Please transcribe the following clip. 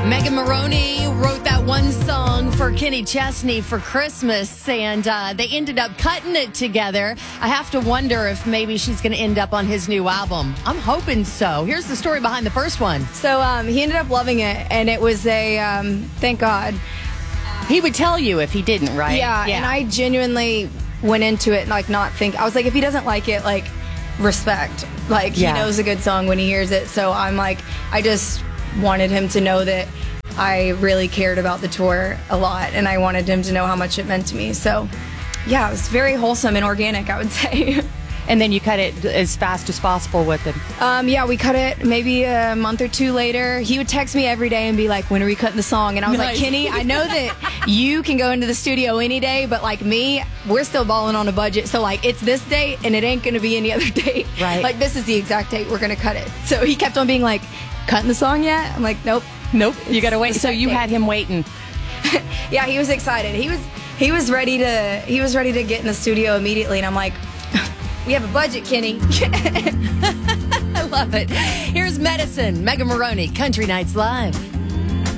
Megan Maroney wrote that one song for Kenny Chesney for Christmas, and they ended up cutting it together. I have to wonder if maybe she's going to end up on his new album. I'm hoping so. Here's the story behind the first one. So he ended up loving it, and it was a thank God. He would tell you if he didn't, right? Yeah, and I genuinely went into it like not think. I was like, if he doesn't like it, like respect. Like he knows a good song when he hears it. So I'm like, I just wanted him to know that I really cared about the tour a lot, and I wanted him to know how much it meant to me. So yeah, it was very wholesome and organic, I would say. And then you cut it as fast as possible with him. Yeah, we cut it maybe a month or two later. He would text me every day and be like, when are we cutting the song? And I was like, Kenny, I know that you can go into the studio any day, but like me, we're still balling on a budget. So like, it's this date and it ain't going to be any other date. Right. Like, this is the exact date we're going to cut it. So he kept on being like, cutting the song yet? I'm like, nope. You got to wait. So you had him waiting. Yeah, he was excited. He was ready to get in the studio immediately. And I'm like, we have a budget, Kenny. I love it. Here's Medicine, Megan Maroney, Country Nights Live.